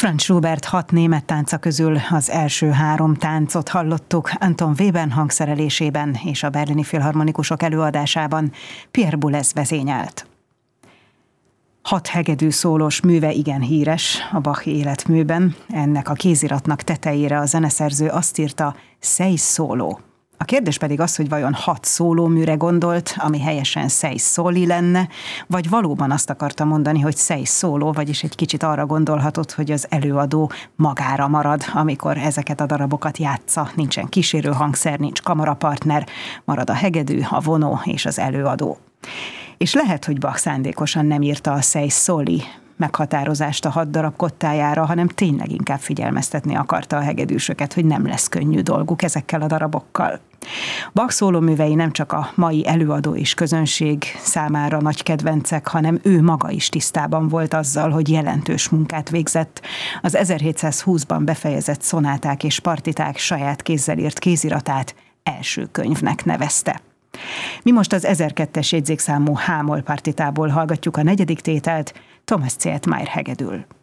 Franz Schubert 6 német tánca közül az első 3 táncot hallottuk Anton Webern hangszerelésében és a berlini filharmonikusok előadásában Pierre Boulez vezényelt. 6 hegedű szólós műve igen híres a Bach életműben. Ennek a kéziratnak tetejére a zeneszerző azt írta, 6 szóló. A kérdés pedig az, hogy vajon 6 szólóműre gondolt, ami helyesen 6 soli lenne, vagy valóban azt akarta mondani, hogy 6 szóló, vagyis egy kicsit arra gondolhatott, hogy az előadó magára marad, amikor ezeket a darabokat játsza. Nincsen kísérő hangszer, nincs kamarapartner, marad a hegedű, a vonó és az előadó. És lehet, hogy Bach szándékosan nem írta a 6 soli meghatározást a 6 darab kottájára, hanem tényleg inkább figyelmeztetni akarta a hegedűsöket, hogy nem lesz könnyű dolguk ezekkel a darabokkal. Bach szólóművei nem csak a mai előadó és közönség számára nagy kedvencek, hanem ő maga is tisztában volt azzal, hogy jelentős munkát végzett. Az 1720-ban befejezett szonáták és partiták saját kézzel írt kéziratát első könyvnek nevezte. Mi most az 1002-es jegyzékszámú H-moll partitából hallgatjuk a 4. tételt, Thomas Zietmeier hegedül.